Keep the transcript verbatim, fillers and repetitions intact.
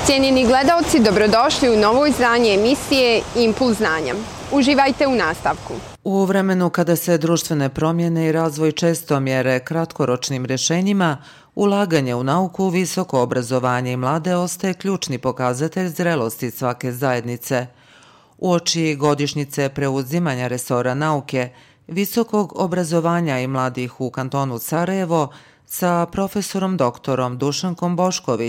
Cijenjeni gledaoci, dobrodošli u novo izdanje emisije Impuls znanja. Uživajte u nastavku. U vremenu kada se društvene promjene i razvoj često mjere kratkoročnim rješenjima, ulaganje u nauku, visoko obrazovanje i mlade ostaje ključni pokazatelj zrelosti svake zajednice. Uoči godišnjice preuzimanja resora nauke, visokog obrazovanja i mladih u kantonu Sarajevo sa profesorom doktorom Dušankom Bošković